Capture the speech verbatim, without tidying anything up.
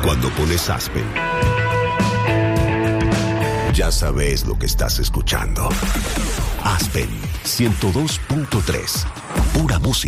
Cuando pones Aspen, ya sabes lo que estás escuchando. Aspen ciento dos punto tres, pura música.